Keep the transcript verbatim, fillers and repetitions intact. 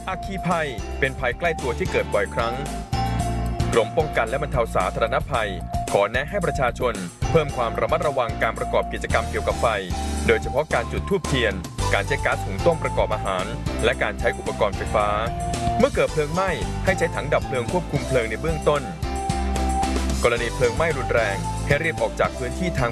อัคคีภัยเป็นภัยใกล้ตัวที่เกิดบ่อยครั้งกรมป้องกันและบรรเทาสาธารณภัยขอแนะให้ประชาชนเพิ่มความระมัดระวังการประกอบกิจกรรมเกี่ยวกับไฟโดยเฉพาะการจุดธูปเทียนการใช้ก๊าซหุงต้มประกอบอาหารและการใช้อุปกรณ์ไฟฟ้าเมื่อเกิดเพลิงไหม้ให้ใช้ถังดับเพลิงควบคุมเพลิงในเบื้องต้นกรณีเพลิงไหม้รุนแรงให้รีบออกจากพื้นที่ทาง